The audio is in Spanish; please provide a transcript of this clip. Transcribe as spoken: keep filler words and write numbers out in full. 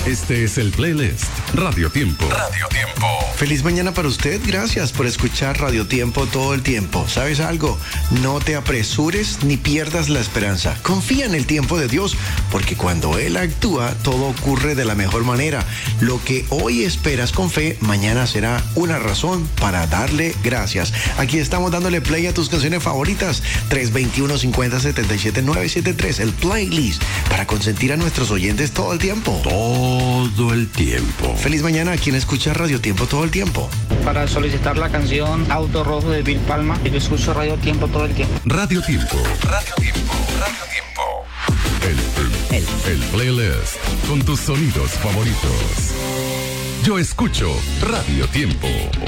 Este es el playlist Radio Tiempo. Radio Tiempo. Feliz mañana para usted. Gracias por escuchar Radio Tiempo todo el tiempo. ¿Sabes algo? No te apresures ni pierdas la esperanza. Confía en el tiempo de Dios, porque cuando Él actúa, todo ocurre de la mejor manera. Lo que hoy esperas con fe, mañana será una razón para darle gracias. Aquí estamos dándole play a tus canciones favoritas. tres dos uno, cinco cero, siete siete nueve siete tres, el playlist, para consentir a nuestros oyentes todo el tiempo. Todo el tiempo. Feliz mañana a quien escucha Radio Tiempo todo el tiempo. Para solicitar la canción Auto Rojo de Bill Palma, yo escucho Radio Tiempo todo el tiempo. Radio Tiempo. Radio Tiempo. Radio Tiempo. El, el, el playlist con tus sonidos favoritos. Yo escucho Radio Tiempo.